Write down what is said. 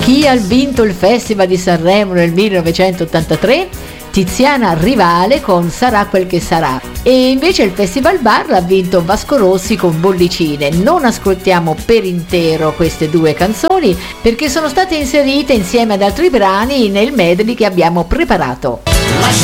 Chi ha vinto il Festival di Sanremo nel 1983? Tiziana Rivale con Sarà quel che sarà. E invece il Festival Bar l'ha vinto Vasco Rossi con Bollicine. Non ascoltiamo per intero queste due canzoni perché sono state inserite insieme ad altri brani nel medley che abbiamo preparato.